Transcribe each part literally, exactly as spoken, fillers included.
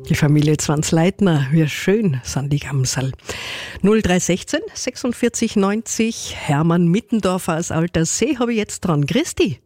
Die Familie Zwanzleitner, wie schön sind die Gamsal. null drei eins sechs sechsundvierzig neunzig, Hermann Mittendorfer aus Alterssee habe ich jetzt dran. Christi.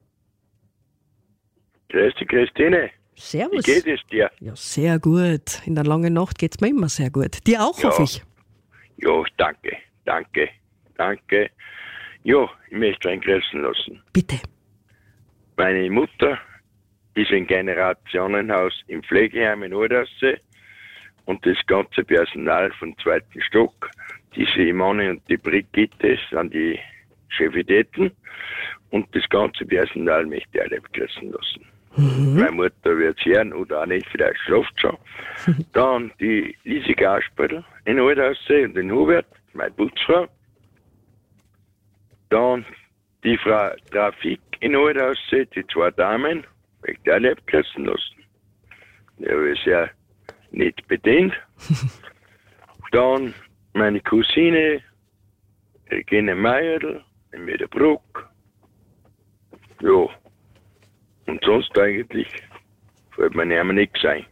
Grüß dich, Christine. Servus. Wie geht es dir? Ja, sehr gut. In der langen Nacht geht es mir immer sehr gut. Dir auch, Ja. hoffe ich. Ja, danke, danke, danke. Ja, ich möchte einen grüßen lassen. Bitte. Meine Mutter ist im Generationenhaus im Pflegeheim in Alterssee und das ganze Personal vom zweiten Stock, diese Imane und die Brigitte, sind die Chefitäten und das ganze Personal möchte ich alle begrüßen lassen. Mhm. Meine Mutter wird es hören oder auch nicht, vielleicht schlaft schon. Dann die Lisi Gasperl in Alterssee und den Hubert, meine Putzfrau. Dann die Frau Trafik in Alterssee, die zwei Damen, möchte ich alle begrüßen lassen. Die habe ich sehr nett bedient. Dann meine Cousine Regine Meierl in Mederbruck. Ja. Und sonst eigentlich fällt mir nicht mehr nichts ein.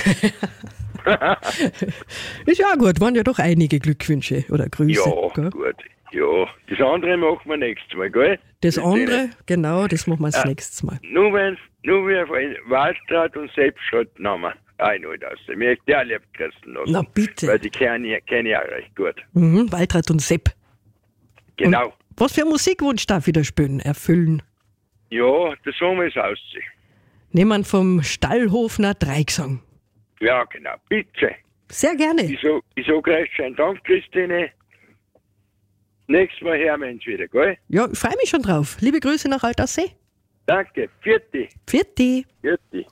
Ist ja gut, waren ja doch einige Glückwünsche oder Grüße. Ja, gell? gut. Ja, das andere machen wir nächstes Mal, gell? Das andere, genau, das machen wir das Ah. nächste Mal. Nur wenn nur wie auf Waldstraat und Selbstschott nehmen. Ein oder aus dem. Ich möchte die alle begrüßen lassen. Na bitte. Weil die kennen ja kenne ich auch recht gut. Mhm, Waltraud und Sepp. Genau. Und was für einen Musikwunsch darf ich da spielen, erfüllen? Ja, der Song ist aussehen. Nehmen vom Stallhofner Dreigesang. Ja, genau. Bitte. Sehr gerne. Ich sag, ich sag recht schönen Dank, Christine. Nächstes Mal hören wir uns wieder, gell? Ja, ich freue mich schon drauf. Liebe Grüße nach Alterssee. Danke. Vierte. Vierte. Vierte.